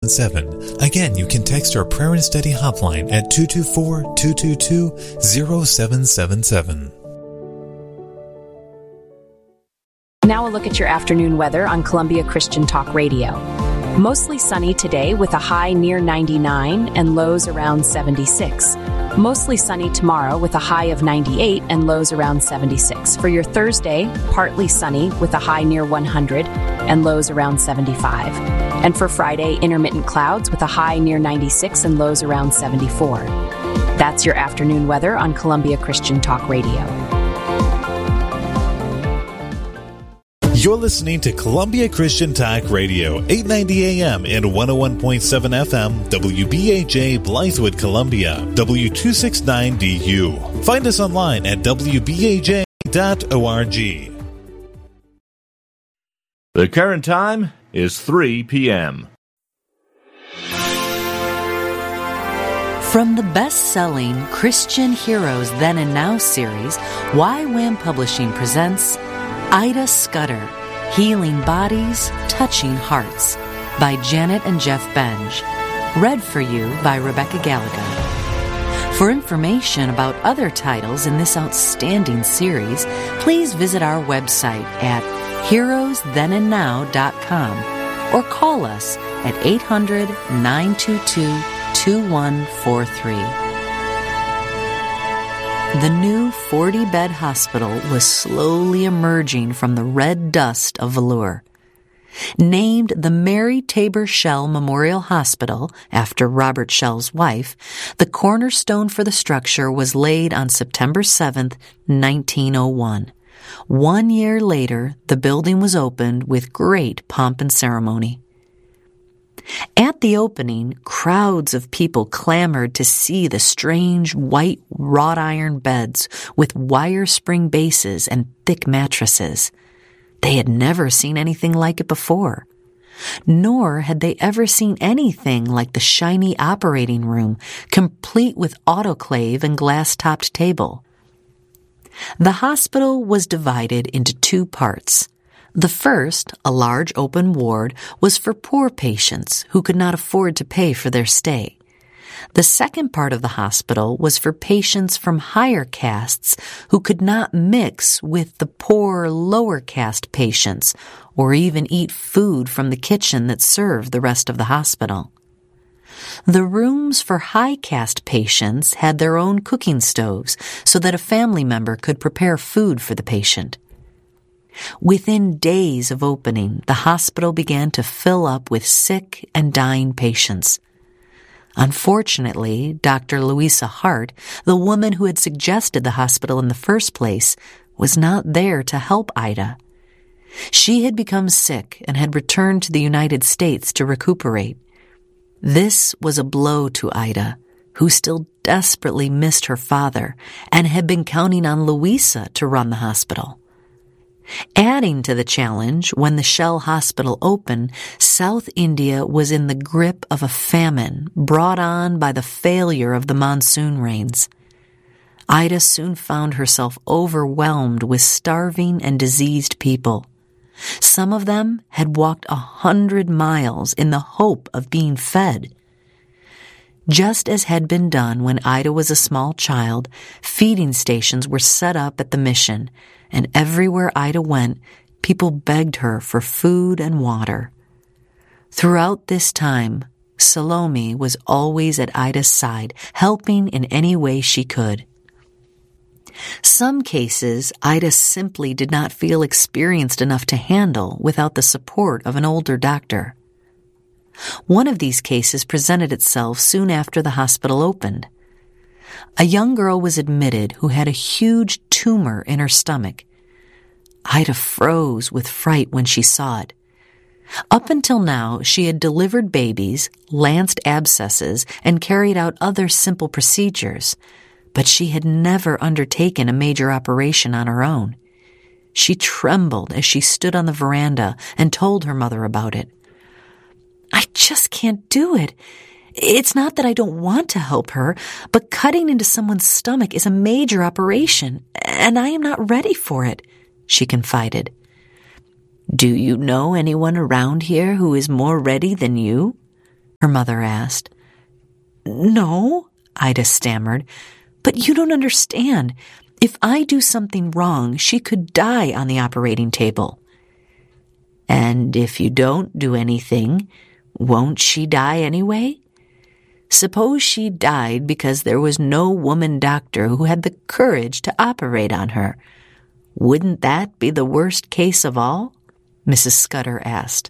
Again, you can text our prayer and study hotline at 224-222-0777. Now a look at your afternoon weather on Columbia Christian Talk Radio. Mostly sunny today with a high near 99 and lows around 76. Mostly sunny tomorrow with a high of 98 and lows around 76. For your Thursday, partly sunny with a high near 100 and lows around 75. And for Friday, intermittent clouds with a high near 96 and lows around 74. That's your afternoon weather on Columbia Christian Talk Radio. You're listening to Columbia Christian Talk Radio, 890 AM and 101.7 FM, WBAJ Blythewood, Columbia, W269DU. Find us online at WBAJ.org. The current time is 3 p.m. From the best-selling Christian Heroes Then and Now series, YWAM Publishing presents Ida Scudder, Healing Bodies, Touching Hearts, by Janet and Jeff Benge. Read for you by Rebecca Gallagher. For information about other titles in this outstanding series, please visit our website at heroesthenandnow.com or call us at 800-922-2143. The new 40-bed hospital was slowly emerging from the red dust of velour. Named the Mary Tabor Shell Memorial Hospital after Robert Shell's wife, the cornerstone for the structure was laid on September 7, 1901. 1 year later, the building was opened with great pomp and ceremony. At the opening, crowds of people clamored to see the strange white wrought iron beds with wire spring bases and thick mattresses. They had never seen anything like it before. Nor had they ever seen anything like the shiny operating room, complete with autoclave and glass-topped table. The hospital was divided into two parts. The first, a large open ward, was for poor patients who could not afford to pay for their stay. The second part of the hospital was for patients from higher castes who could not mix with the poor lower caste patients or even eat food from the kitchen that served the rest of the hospital. The rooms for high caste patients had their own cooking stoves so that a family member could prepare food for the patient. Within days of opening, the hospital began to fill up with sick and dying patients. Unfortunately, Dr. Louisa Hart, the woman who had suggested the hospital in the first place, was not there to help Ida. She had become sick and had returned to the United States to recuperate. This was a blow to Ida, who still desperately missed her father and had been counting on Louisa to run the hospital. Adding to the challenge, when the Shell Hospital opened, South India was in the grip of a famine brought on by the failure of the monsoon rains. Ida soon found herself overwhelmed with starving and diseased people. Some of them had walked 100 miles in the hope of being fed. Just as had been done when Ida was a small child, feeding stations were set up at the mission, and everywhere Ida went, people begged her for food and water. Throughout this time, Salome was always at Ida's side, helping in any way she could. Some cases Ida simply did not feel experienced enough to handle without the support of an older doctor. One of these cases presented itself soon after the hospital opened. A young girl was admitted who had a huge tumor in her stomach. Ida froze with fright when she saw it. Up until now, she had delivered babies, lanced abscesses, and carried out other simple procedures, but she had never undertaken a major operation on her own. She trembled as she stood on the veranda and told her mother about it. "I just can't do it. It's not that I don't want to help her, but cutting into someone's stomach is a major operation, and I am not ready for it," she confided. "Do you know anyone around here who is more ready than you?" her mother asked. "No," Ida stammered, "but you don't understand. If I do something wrong, she could die on the operating table." "And if you don't do anything, won't she die anyway? Suppose she died because there was no woman doctor who had the courage to operate on her. Wouldn't that be the worst case of all?" Mrs. Scudder asked.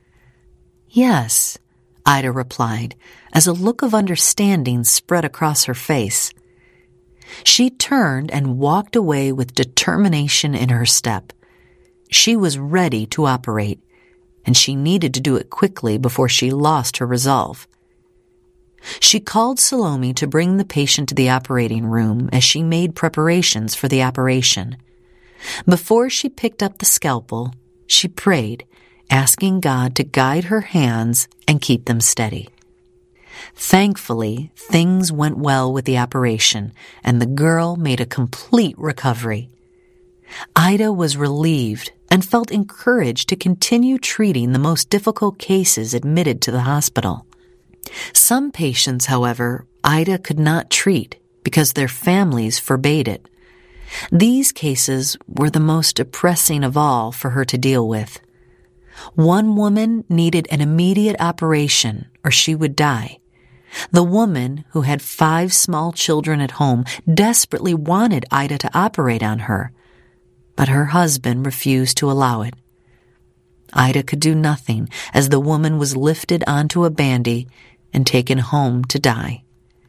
"Yes," Ida replied, as a look of understanding spread across her face. She turned and walked away with determination in her step. She was ready to operate, and she needed to do it quickly before she lost her resolve. She called Salome to bring the patient to the operating room as she made preparations for the operation. Before she picked up the scalpel, she prayed, asking God to guide her hands and keep them steady. Thankfully, things went well with the operation, and the girl made a complete recovery. Ida was relieved and felt encouraged to continue treating the most difficult cases admitted to the hospital. Some patients, however, Ida could not treat because their families forbade it. These cases were the most depressing of all for her to deal with. One woman needed an immediate operation or she would die. The woman, who had 5 small children at home, desperately wanted Ida to operate on her, but her husband refused to allow it. Ida could do nothing as the woman was lifted onto a bandy and taken home to die.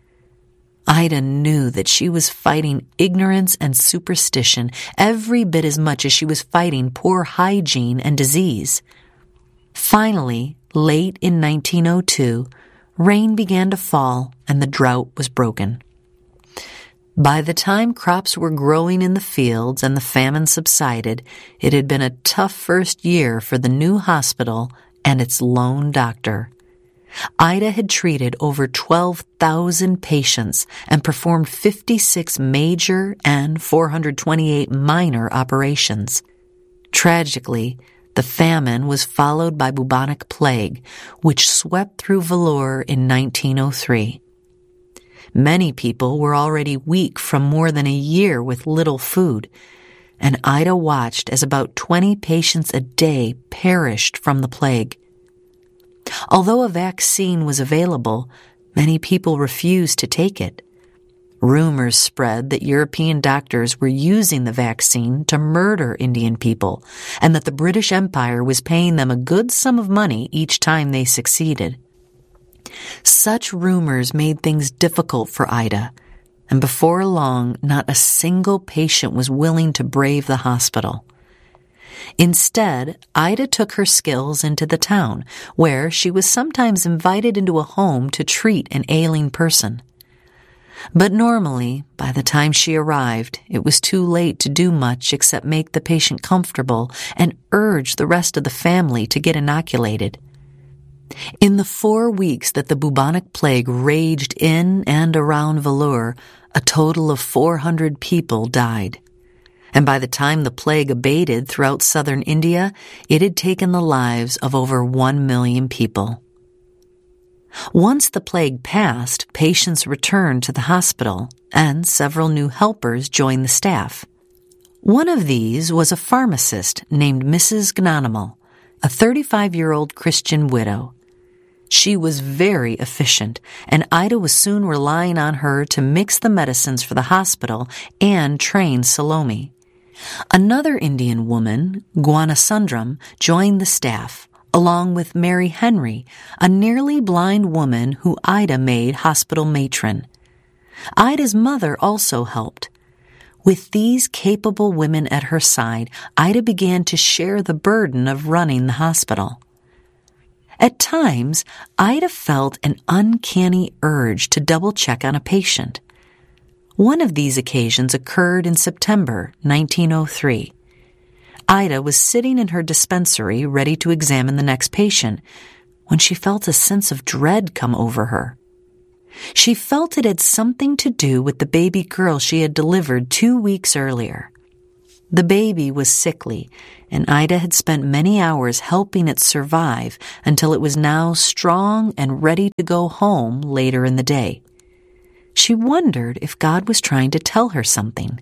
Ida knew that she was fighting ignorance and superstition every bit as much as she was fighting poor hygiene and disease. Finally, late in 1902, rain began to fall and the drought was broken. By the time crops were growing in the fields and the famine subsided, it had been a tough first year for the new hospital and its lone doctor. Ida had treated over 12,000 patients and performed 56 major and 428 minor operations. Tragically, the famine was followed by bubonic plague, which swept through Vellore in 1903. Many people were already weak from more than a year with little food, and Ida watched as about 20 patients a day perished from the plague. Although a vaccine was available, many people refused to take it. Rumors spread that European doctors were using the vaccine to murder Indian people, and that the British Empire was paying them a good sum of money each time they succeeded. Such rumors made things difficult for Ida, and before long, not a single patient was willing to brave the hospital. Instead, Ida took her skills into the town, where she was sometimes invited into a home to treat an ailing person. But normally, by the time she arrived, it was too late to do much except make the patient comfortable and urge the rest of the family to get inoculated. In the 4 weeks that the bubonic plague raged in and around Vellore, a total of 400 people died. And by the time the plague abated throughout southern India, it had taken the lives of over 1 million people. Once the plague passed, patients returned to the hospital, and several new helpers joined the staff. One of these was a pharmacist named Mrs. Gnanamal, a 35-year-old Christian widow. She was very efficient, and Ida was soon relying on her to mix the medicines for the hospital and train Salome. Another Indian woman, Gwanasundram, joined the staff, along with Mary Henry, a nearly blind woman who Ida made hospital matron. Ida's mother also helped. With these capable women at her side, Ida began to share the burden of running the hospital. At times, Ida felt an uncanny urge to double-check on a patient. One of these occasions occurred in September 1903. Ida was sitting in her dispensary ready to examine the next patient when she felt a sense of dread come over her. She felt it had something to do with the baby girl she had delivered 2 weeks earlier. The baby was sickly, and Ida had spent many hours helping it survive until it was now strong and ready to go home later in the day. She wondered if God was trying to tell her something.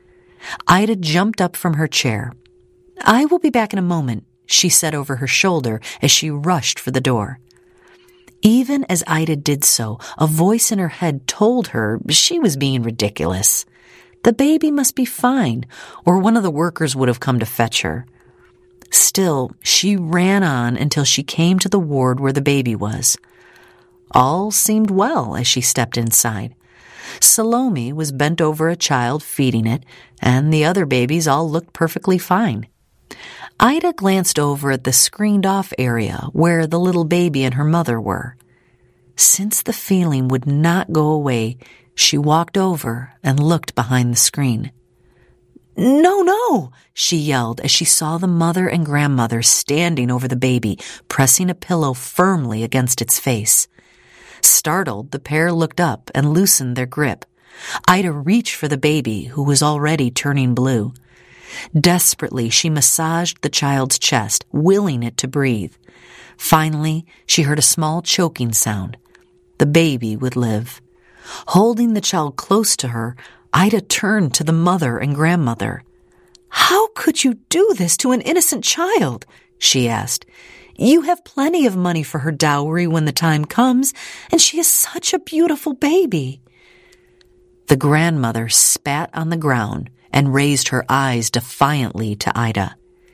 Ida jumped up from her chair. "I will be back in a moment," she said over her shoulder as she rushed for the door. Even as Ida did so, a voice in her head told her she was being ridiculous. The baby must be fine, or one of the workers would have come to fetch her. Still, she ran on until she came to the ward where the baby was. All seemed well as she stepped inside. Salome was bent over a child feeding it, and the other babies all looked perfectly fine. Ida glanced over at the screened-off area where the little baby and her mother were. Since the feeling would not go away, she walked over and looked behind the screen. "No, no!" she yelled as she saw the mother and grandmother standing over the baby, pressing a pillow firmly against its face. Startled, the pair looked up and loosened their grip. Ida reached for the baby, who was already turning blue. Desperately, she massaged the child's chest, willing it to breathe. Finally, she heard a small choking sound. The baby would live. Holding the child close to her, Ida turned to the mother and grandmother. "How could you do this to an innocent child?" she asked. "You have plenty of money for her dowry when the time comes, and she is such a beautiful baby." The grandmother spat on the ground and raised her eyes defiantly to Ida.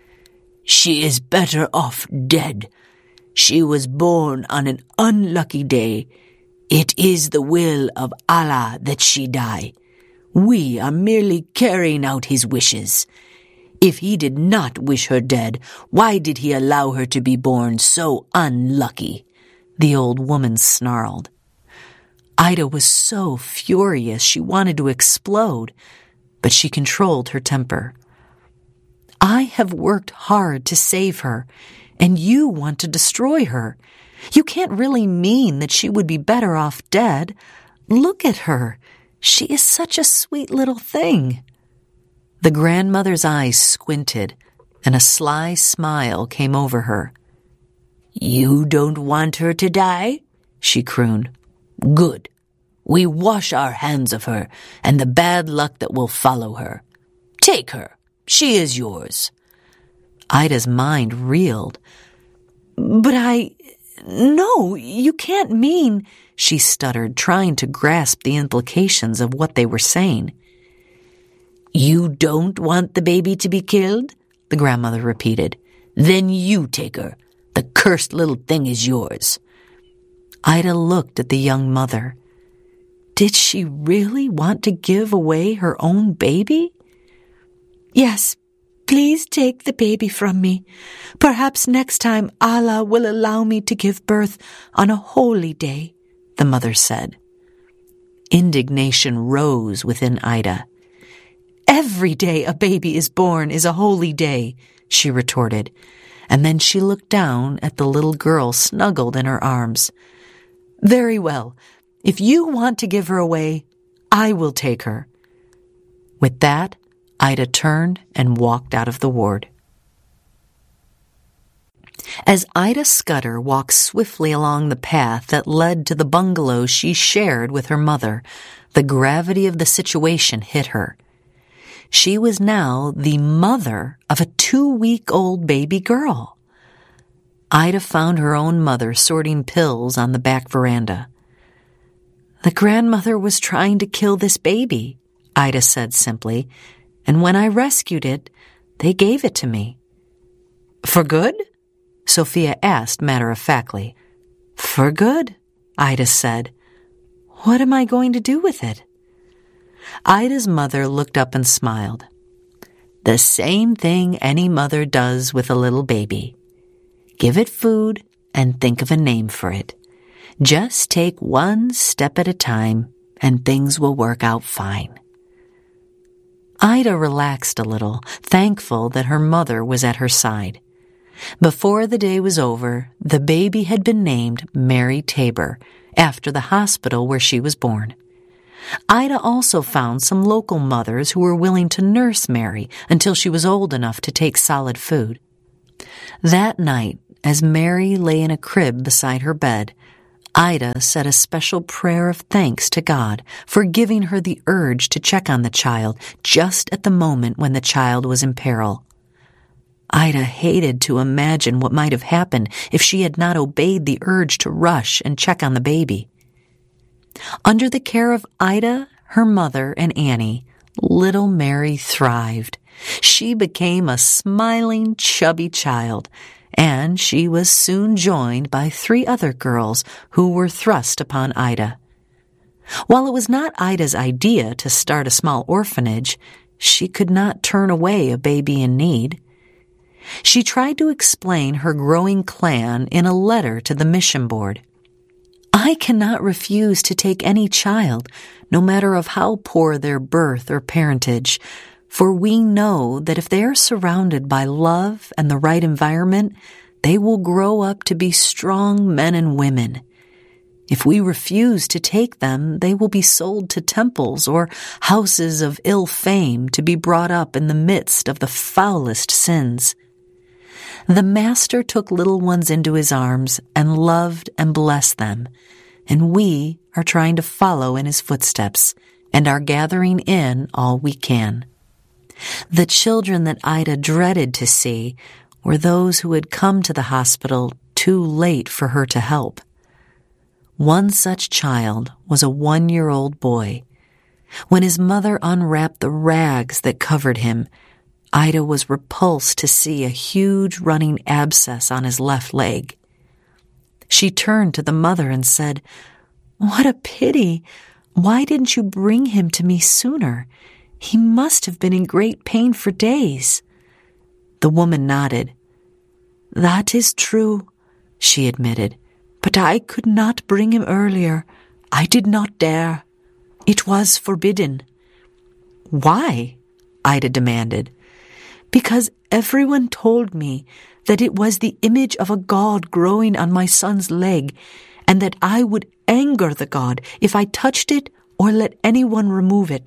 "She is better off dead. She was born on an unlucky day. It is the will of Allah that she die. We are merely carrying out his wishes. If he did not wish her dead, why did he allow her to be born so unlucky?" the old woman snarled. Ida was so furious she wanted to explode, but she controlled her temper. "I have worked hard to save her, and you want to destroy her. You can't really mean that she would be better off dead. Look at her. She is such a sweet little thing." The grandmother's eyes squinted, and a sly smile came over her. "You don't want her to die?" she crooned. "Good. We wash our hands of her and the bad luck that will follow her. Take her. She is yours." Ida's mind reeled. "But No, you can't mean," she stuttered, trying to grasp the implications of what they were saying. "You don't want the baby to be killed?" the grandmother repeated. "Then you take her. The cursed little thing is yours." Ida looked at the young mother. Did she really want to give away her own baby? "Yes, please take the baby from me. Perhaps next time Allah will allow me to give birth on a holy day," the mother said. Indignation rose within Ida. "Every day a baby is born is a holy day," she retorted, and then she looked down at the little girl snuggled in her arms. "Very well. If you want to give her away, I will take her." With that, Ida turned and walked out of the ward. As Ida Scudder walked swiftly along the path that led to the bungalow she shared with her mother, the gravity of the situation hit her. She was now the mother of a 2-week-old baby girl. Ida found her own mother sorting pills on the back veranda. "The grandmother was trying to kill this baby," Ida said simply, "and when I rescued it, they gave it to me." "For good?" Sophia asked matter-of-factly. "For good," Ida said. "What am I going to do with it?" Ida's mother looked up and smiled. "The same thing any mother does with a little baby. Give it food and think of a name for it. Just take one step at a time, and things will work out fine." Ida relaxed a little, thankful that her mother was at her side. Before the day was over, the baby had been named Mary Tabor, after the hospital where she was born. Ida also found some local mothers who were willing to nurse Mary until she was old enough to take solid food. That night, as Mary lay in a crib beside her bed, Ida said a special prayer of thanks to God for giving her the urge to check on the child just at the moment when the child was in peril. Ida hated to imagine what might have happened if she had not obeyed the urge to rush and check on the baby. Under the care of Ida, her mother, and Annie, little Mary thrived. She became a smiling, chubby child, and she was soon joined by 3 other girls who were thrust upon Ida. While it was not Ida's idea to start a small orphanage, she could not turn away a baby in need. She tried to explain her growing clan in a letter to the mission board. I cannot refuse to take any child, no matter of how poor their birth or parentage, for we know that if they are surrounded by love and the right environment, they will grow up to be strong men and women. If we refuse to take them, they will be sold to temples or houses of ill fame to be brought up in the midst of the foulest sins. The Master took little ones into his arms and loved and blessed them, and we are trying to follow in his footsteps and are gathering in all we can. The children that Ida dreaded to see were those who had come to the hospital too late for her to help. One such child was a 1-year-old boy. When his mother unwrapped the rags that covered him, Ida was repulsed to see a huge running abscess on his left leg. She turned to the mother and said, "What a pity! Why didn't you bring him to me sooner? He must have been in great pain for days." The woman nodded. "That is true," she admitted, "but I could not bring him earlier. I did not dare. It was forbidden." "Why?" Ida demanded. "Because everyone told me that it was the image of a god growing on my son's leg, and that I would anger the god if I touched it or let anyone remove it."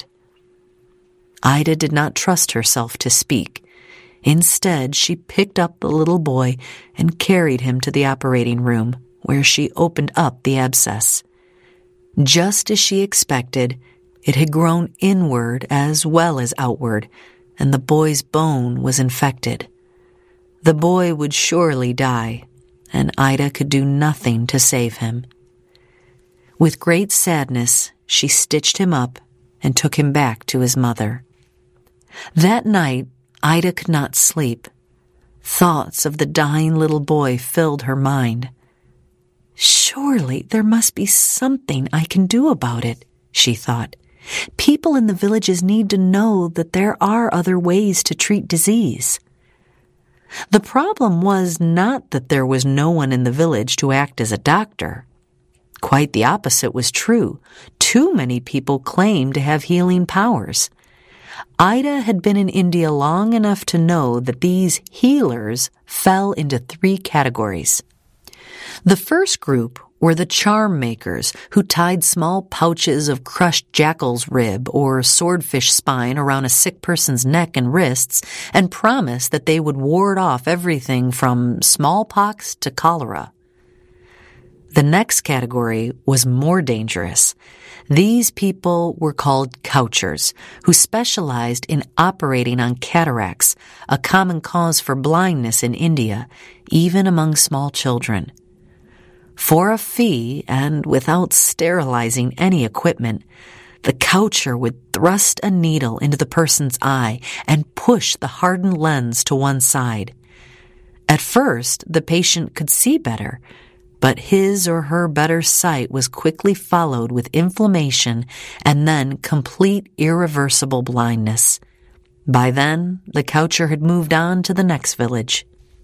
Ida did not trust herself to speak. Instead, she picked up the little boy and carried him to the operating room, where she opened up the abscess. Just as she expected, it had grown inward as well as outward, and the boy's bone was infected. The boy would surely die, and Ida could do nothing to save him. With great sadness, she stitched him up and took him back to his mother. That night, Ida could not sleep. Thoughts of the dying little boy filled her mind. "Surely there must be something I can do about it," she thought. "People in the villages need to know that there are other ways to treat disease." The problem was not that there was no one in the village to act as a doctor. Quite the opposite was true. Too many people claimed to have healing powers. Ida had been in India long enough to know that these healers fell into 3 categories. The first group were the charm makers who tied small pouches of crushed jackal's rib or swordfish spine around a sick person's neck and wrists and promised that they would ward off everything from smallpox to cholera. The next category was more dangerous. These people were called couchers, who specialized in operating on cataracts, a common cause for blindness in India, even among small children. For a fee, and without sterilizing any equipment, the coucher would thrust a needle into the person's eye and push the hardened lens to one side. At first, the patient could see better, but his or her better sight was quickly followed with inflammation and then complete irreversible blindness. By then, the coucher had moved on to the next village.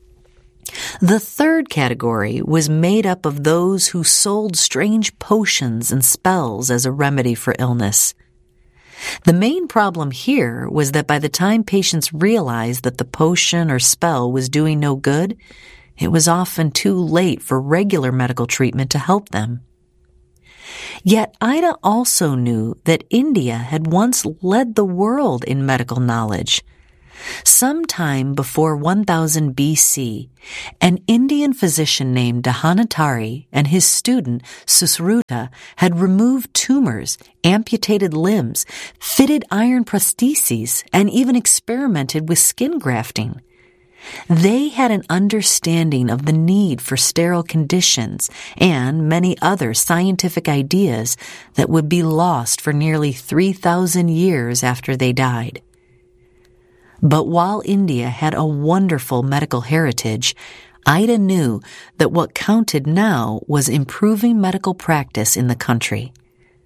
The third category was made up of those who sold strange potions and spells as a remedy for illness. The main problem here was that by the time patients realized that the potion or spell was doing no good, it was often too late for regular medical treatment to help them. Yet Ida also knew that India had once led the world in medical knowledge. Sometime before 1000 BC, an Indian physician named Dhanantari and his student Susruta had removed tumors, amputated limbs, fitted iron prostheses, and even experimented with skin grafting. They had an understanding of the need for sterile conditions and many other scientific ideas that would be lost for nearly 3,000 years after they died. But while India had a wonderful medical heritage, Ida knew that what counted now was improving medical practice in the country.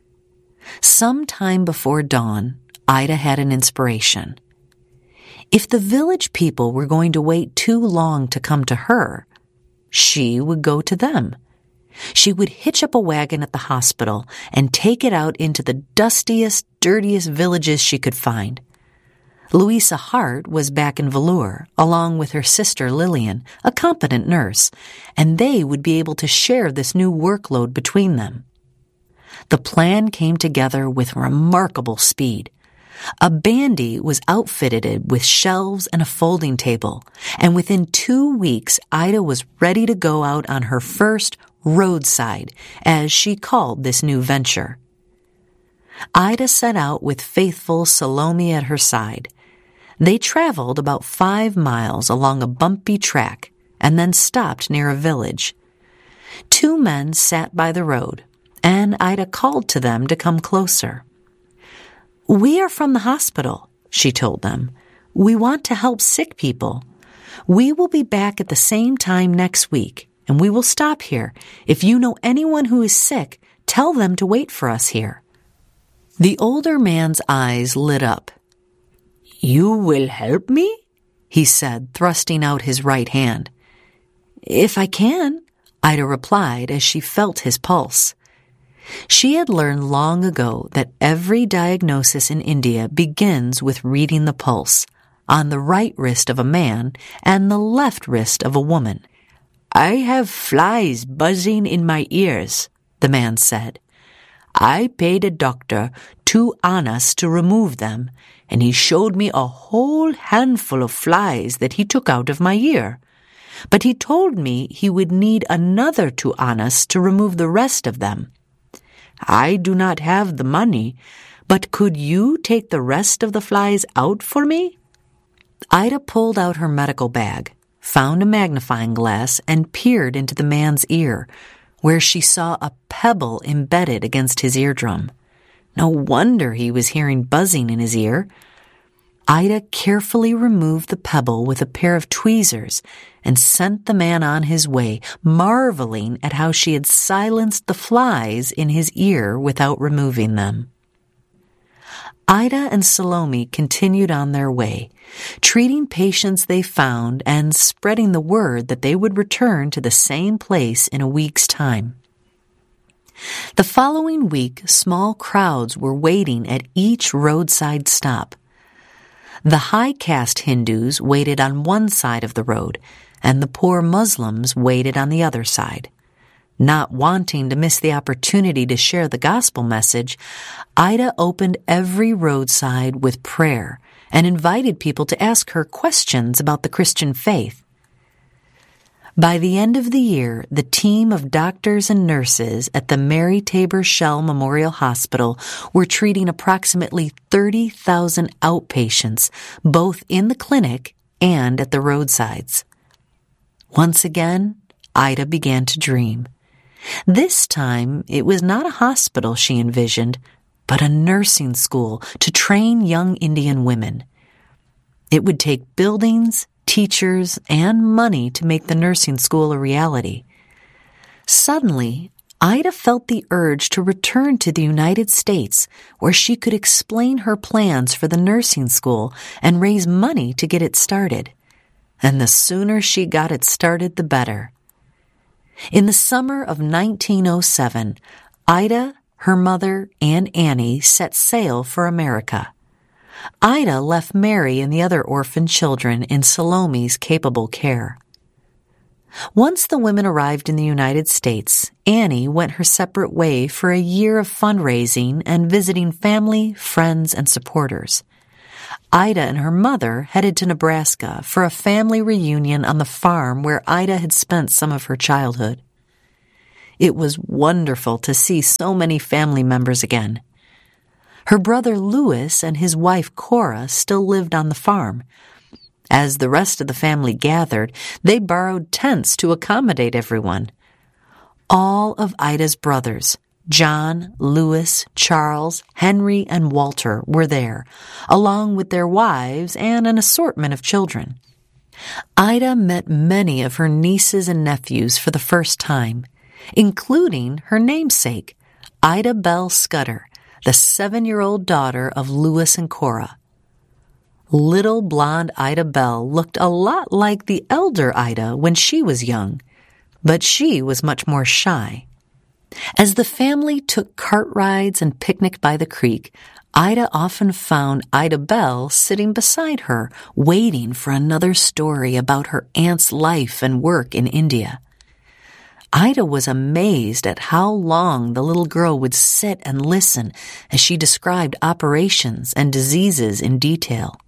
Sometime before dawn, Ida had an inspiration. If the village people were going to wait too long to come to her, she would go to them. She would hitch up a wagon at the hospital and take it out into the dustiest, dirtiest villages she could find. Louisa Hart was back in Vellore, along with her sister Lillian, a competent nurse, and they would be able to share this new workload between them. The plan came together with remarkable speed. A bandy was outfitted with shelves and a folding table, and within 2 weeks Ida was ready to go out on her first roadside, as she called this new venture. Ida set out with faithful Salome at her side. They traveled about 5 miles along a bumpy track and then stopped near a village. 2 men sat by the road, and Ida called to them to come closer. "We are from the hospital," she told them. "We want to help sick people. We will be back at the same time next week, and we will stop here. If you know anyone who is sick, tell them to wait for us here." The older man's eyes lit up. "You will help me?" he said, thrusting out his right hand. "If I can," Ida replied as she felt his pulse. She had learned long ago that every diagnosis in India begins with reading the pulse, on the right wrist of a man and the left wrist of a woman. "I have flies buzzing in my ears," the man said. "I paid a doctor 2 annas to remove them, and he showed me a whole handful of flies that he took out of my ear. But he told me he would need another 2 annas to remove the rest of them. I do not have the money, but could you take the rest of the flies out for me?" Ida pulled out her medical bag, found a magnifying glass, and peered into the man's ear, where she saw a pebble embedded against his eardrum. No wonder he was hearing buzzing in his ear. Ida carefully removed the pebble with a pair of tweezers and sent the man on his way, marveling at how she had silenced the flies in his ear without removing them. Ida and Salome continued on their way, treating patients they found and spreading the word that they would return to the same place in a week's time. The following week, small crowds were waiting at each roadside stop. The high-caste Hindus waited on one side of the road, and the poor Muslims waited on the other side. Not wanting to miss the opportunity to share the gospel message, Ida opened every roadside with prayer and invited people to ask her questions about the Christian faith. By the end of the year, the team of doctors and nurses at the Mary Tabor Shell Memorial Hospital were treating approximately 30,000 outpatients, both in the clinic and at the roadsides. Once again, Ida began to dream. This time, it was not a hospital she envisioned, but a nursing school to train young Indian women. It would take buildings, teachers, and money to make the nursing school a reality. Suddenly, Ida felt the urge to return to the United States, where she could explain her plans for the nursing school and raise money to get it started. And the sooner she got it started, the better. In the summer of 1907, Ida, her mother, and Annie set sail for America. Ida left Mary and the other orphan children in Salome's capable care. Once the women arrived in the United States, Annie went her separate way for a year of fundraising and visiting family, friends, and supporters. Ida and her mother headed to Nebraska for a family reunion on the farm where Ida had spent some of her childhood. It was wonderful to see so many family members again. Her brother Louis and his wife Cora still lived on the farm. As the rest of the family gathered, they borrowed tents to accommodate everyone. All of Ida's brothers, John, Louis, Charles, Henry, and Walter, were there, along with their wives and an assortment of children. Ida met many of her nieces and nephews for the first time, including her namesake, Ida Bell Scudder, the 7-year-old daughter of Louis and Cora. Little blonde Ida Bell looked a lot like the elder Ida when she was young, but she was much more shy. As the family took cart rides and picnicked by the creek, Ida often found Ida Bell sitting beside her, waiting for another story about her aunt's life and work in India. Ida was amazed at how long the little girl would sit and listen as she described operations and diseases in detail.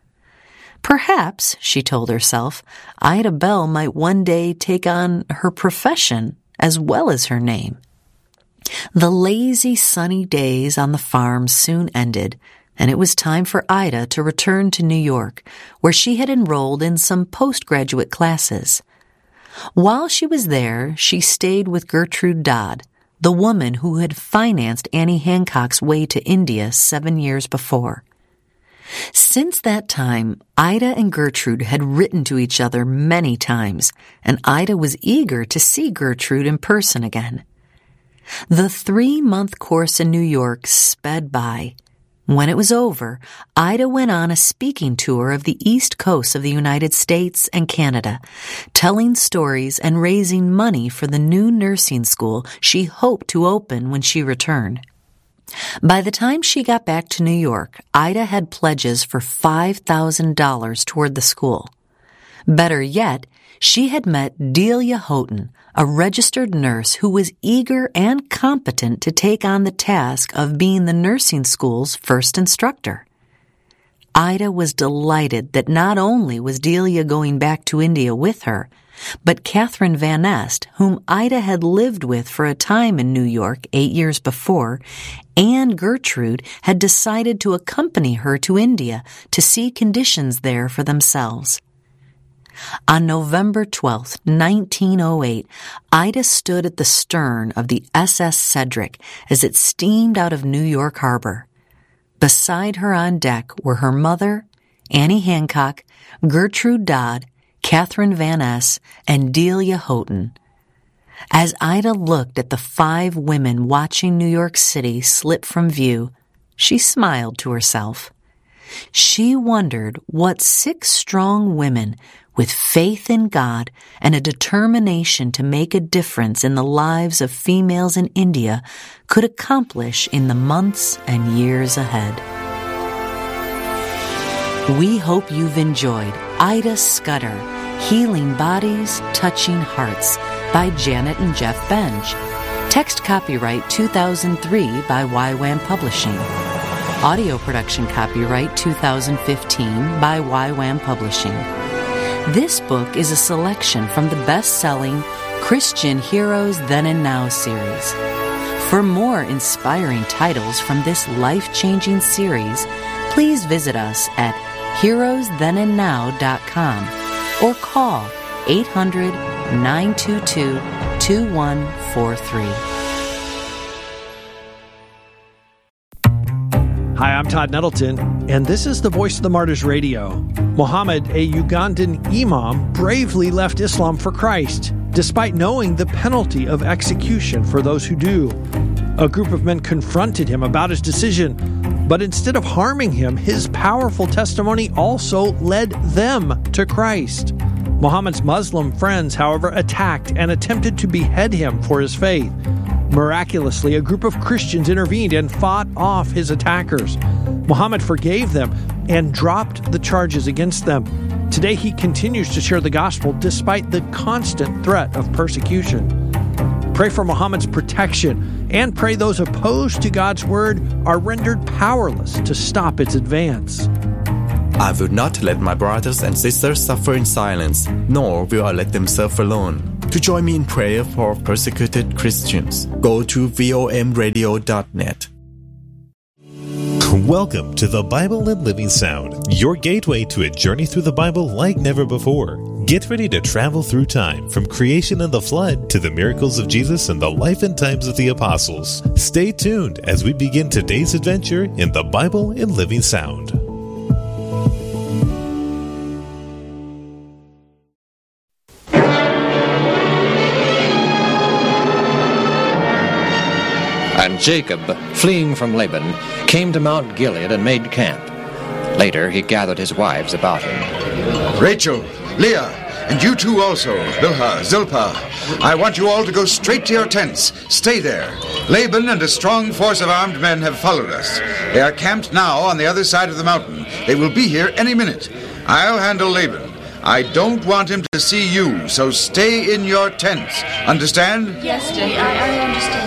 Perhaps, she told herself, Ida Bell might one day take on her profession as well as her name. The lazy, sunny days on the farm soon ended, and it was time for Ida to return to New York, where she had enrolled in some postgraduate classes. While she was there, she stayed with Gertrude Dodd, the woman who had financed Annie Hancock's way to India 7 years before. Since that time, Ida and Gertrude had written to each other many times, and Ida was eager to see Gertrude in person again. The 3-month course in New York sped by. When it was over, Ida went on a speaking tour of the East Coast of the United States and Canada, telling stories and raising money for the new nursing school she hoped to open when she returned. By the time she got back to New York, Ida had pledges for $5,000 toward the school. Better yet, she had met Delia Houghton, a registered nurse who was eager and competent to take on the task of being the nursing school's first instructor. Ida was delighted that not only was Delia going back to India with her, but Catherine Van Nest, whom Ida had lived with for a time in New York 8 years before, and Gertrude had decided to accompany her to India to see conditions there for themselves. On November 12, 1908, Ida stood at the stern of the SS Cedric as it steamed out of New York Harbor. Beside her on deck were her mother, Annie Hancock, Gertrude Dodd, Catherine Van Ness, and Delia Houghton. As Ida looked at the 5 women watching New York City slip from view, she smiled to herself. She wondered what 6 strong women with faith in God and a determination to make a difference in the lives of females in India could accomplish in the months and years ahead. We hope you've enjoyed Ida Scudder, Healing Bodies, Touching Hearts by Janet and Jeff Benge. Text copyright 2003 by YWAM Publishing. Audio production copyright 2015 by YWAM Publishing. This book is a selection from the best-selling Christian Heroes Then and Now series. For more inspiring titles from this life-changing series, please visit us at heroesthenandnow.com or call 800-922-2143. Hi, I'm Todd Nettleton, and this is the Voice of the Martyrs Radio. Muhammad, a Ugandan imam, bravely left Islam for Christ, despite knowing the penalty of execution for those who do. A group of men confronted him about his decision, but instead of harming him, his powerful testimony also led them to Christ. Muhammad's Muslim friends, however, attacked and attempted to behead him for his faith. Miraculously, a group of Christians intervened and fought off his attackers. Muhammad forgave them and dropped the charges against them. Today he continues to share the gospel despite the constant threat of persecution. Pray for Muhammad's protection and pray those opposed to God's word are rendered powerless to stop its advance. I will not let my brothers and sisters suffer in silence, nor will I let them suffer alone. To join me in prayer for persecuted Christians, go to vomradio.net. Welcome to the Bible and Living Sound, your gateway to a journey through the Bible like never before. Get ready to travel through time, from creation and the flood to the miracles of Jesus and the life and times of the apostles. Stay tuned as we begin today's adventure in the Bible and Living Sound. And Jacob, fleeing from Laban, came to Mount Gilead and made camp. Later he gathered his wives about him. Rachel, Leah, and you two also, Bilhah, Zilpah, I want you all to go straight to your tents. Stay there. Laban and a strong force of armed men have followed us. They are camped now on the other side of the mountain. They will be here any minute. I'll handle Laban. I don't want him to see you, so stay in your tents. Understand? Yes, Daddy, I understand.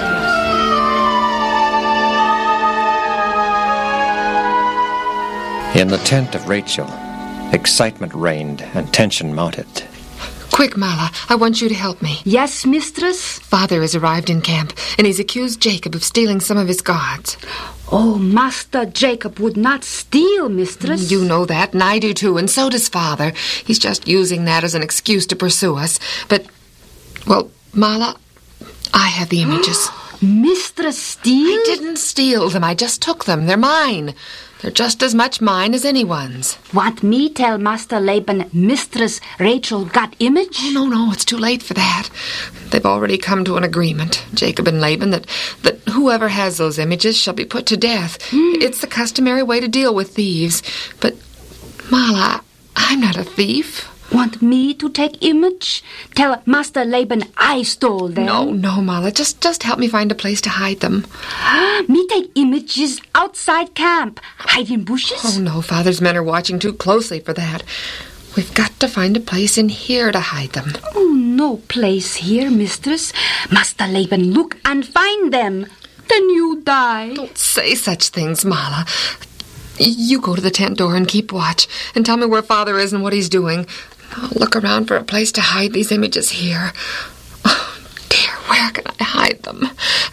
In the tent of Rachel, excitement reigned and tension mounted. Quick, Mala, I want you to help me. Yes, mistress? Father has arrived in camp, and he's accused Jacob of stealing some of his gods. Oh, Master Jacob would not steal, mistress. You know that, and I do too, and so does Father. He's just using that as an excuse to pursue us. But, well, Mala, I have the images. Mistress steal? I didn't steal them, I just took them. They're mine. They're just as much mine as anyone's. Want me tell Master Laban Mistress Rachel got image? Oh, no, it's too late for that. They've already come to an agreement, Jacob and Laban, that whoever has those images shall be put to death. It's the customary way to deal with thieves. But, Mala, I'm not a thief. Want me to take image? Tell Master Laban I stole them. No, Mala. Just help me find a place to hide them. Me take images outside camp. Hide in bushes? Oh, no. Father's men are watching too closely for that. We've got to find a place in here to hide them. Oh, no place here, mistress. Master Laban look and find them. Then you die. Don't say such things, Mala. You go to the tent door and keep watch, and tell me where Father is and what he's doing. I'll look around for a place to hide these images here. Oh, dear, where can I hide them?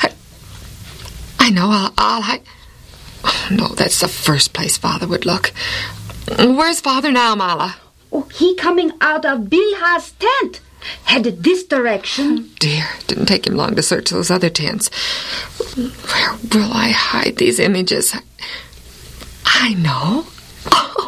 I know, I'll hide... Oh, no, that's the first place Father would look. Where's Father now, Mala? Oh, he coming out of Bilhah's tent. Headed this direction. Oh, dear, didn't take him long to search those other tents. Where will I hide these images? I know. Oh.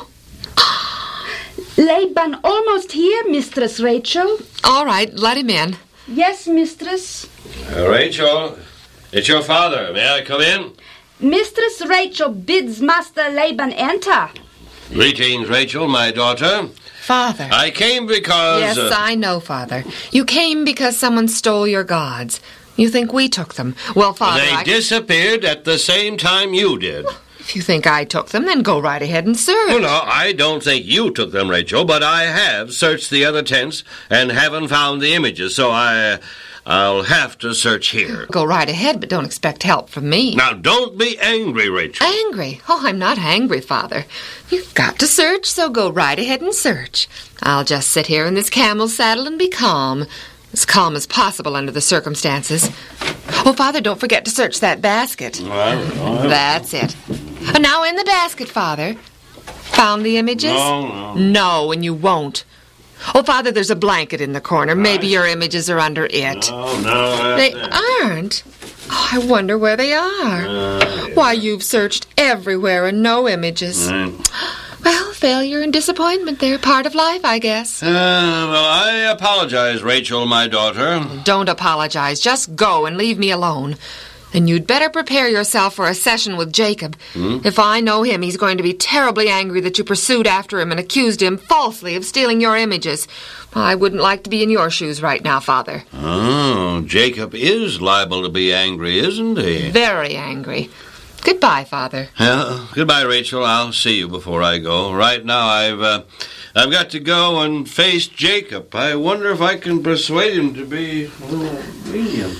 Laban almost here, Mistress Rachel. All right, let him in. Yes, mistress. Rachel, it's your father. May I come in? Mistress Rachel bids Master Laban enter. Greetings, Rachel, my daughter. Father. I came because... Yes, I know, Father. You came because someone stole your gods. You think we took them. Well, Father, They disappeared at the same time you did. If you think I took them, then go right ahead and search. No, I don't think you took them, Rachel, but I have searched the other tents and haven't found the images, so I'll have to search here. Go right ahead, but don't expect help from me. Now, don't be angry, Rachel. Angry? Oh, I'm not angry, Father. You've got to search, so go right ahead and search. I'll just sit here in this camel's saddle and be calm. As calm as possible under the circumstances. Oh, Father, don't forget to search that basket. That's it. Now in the basket, Father. Found the images? No, and you won't. Oh, Father, there's a blanket in the corner. Maybe your images are under it. No. They aren't? Oh, I wonder where they are. Why, you've searched everywhere and no images. Well, failure and disappointment, they're part of life, I guess. Well, I apologize, Rachel, my daughter. Don't apologize. Just go and leave me alone. And you'd better prepare yourself for a session with Jacob. If I know him, he's going to be terribly angry that you pursued after him and accused him falsely of stealing your images. I wouldn't like to be in your shoes right now, Father. Oh, Jacob is liable to be angry, isn't he? Very angry. Goodbye, Father. Goodbye, Rachel. I'll see you before I go. Right now, I've got to go and face Jacob. I wonder if I can persuade him to be a little lenient.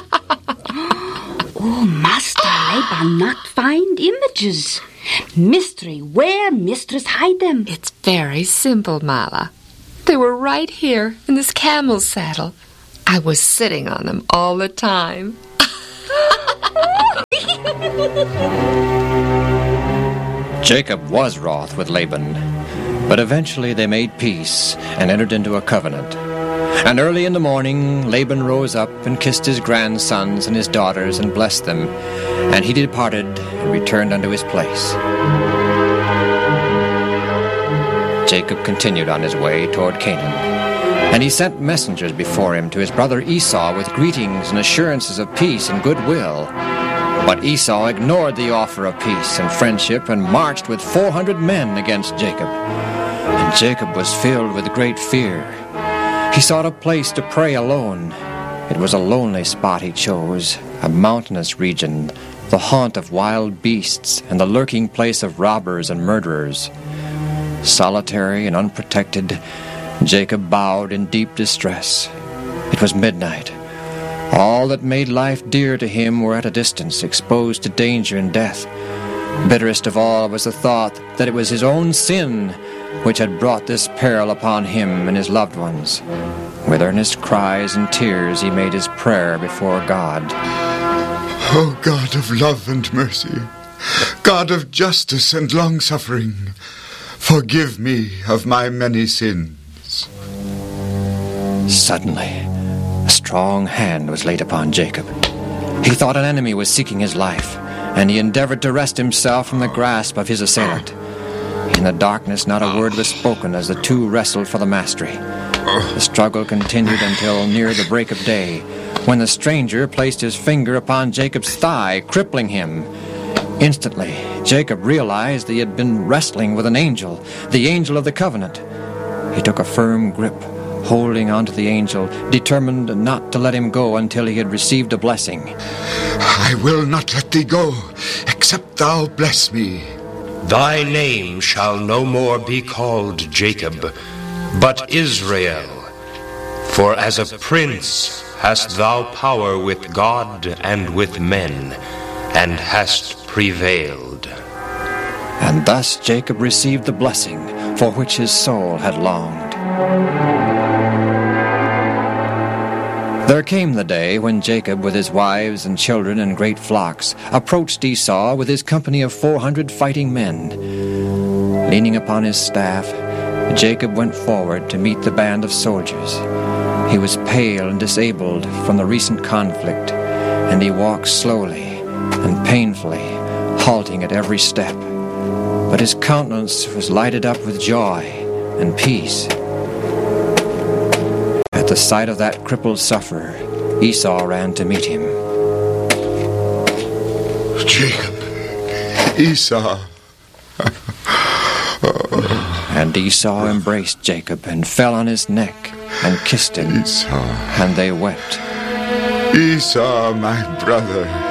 Oh, Master Laban not find images. Mystery, where mistress hide them? It's very simple, Mala. They were right here in this camel's saddle. I was sitting on them all the time. Jacob was wroth with Laban, but eventually they made peace and entered into a covenant. And early in the morning Laban rose up and kissed his grandsons and his daughters and blessed them, and he departed and returned unto his place. Jacob continued on his way toward Canaan, and he sent messengers before him to his brother Esau with greetings and assurances of peace and goodwill. But Esau ignored the offer of peace and friendship and marched with 400 men against Jacob. And Jacob was filled with great fear. He sought a place to pray alone. It was a lonely spot he chose, a mountainous region, the haunt of wild beasts and the lurking place of robbers and murderers. Solitary and unprotected, Jacob bowed in deep distress. It was midnight. All that made life dear to him were at a distance, exposed to danger and death. Bitterest of all was the thought that it was his own sin which had brought this peril upon him and his loved ones. With earnest cries and tears he made his prayer before God. O God of love and mercy, God of justice and long-suffering, forgive me of my many sins. Suddenly, a strong hand was laid upon Jacob. He thought an enemy was seeking his life, and he endeavored to wrest himself from the grasp of his assailant. In the darkness, not a word was spoken as the two wrestled for the mastery. The struggle continued until near the break of day, when the stranger placed his finger upon Jacob's thigh, crippling him. Instantly, Jacob realized that he had been wrestling with an angel, the angel of the covenant. He took a firm grip, holding onto the angel, determined not to let him go until he had received a blessing. I will not let thee go, except thou bless me. Thy name shall no more be called Jacob, but Israel. For as a prince hast thou power with God and with men, and hast prevailed. And thus Jacob received the blessing for which his soul had longed. There came the day when Jacob, with his wives and children and great flocks, approached Esau with his company of 400 fighting men. Leaning upon his staff, Jacob went forward to meet the band of soldiers. He was pale and disabled from the recent conflict, and he walked slowly and painfully, halting at every step. But his countenance was lighted up with joy and peace. At the sight of that crippled sufferer, Esau ran to meet him. Jacob, Esau. And Esau embraced Jacob and fell on his neck and kissed him. Esau. And they wept. Esau, my brother.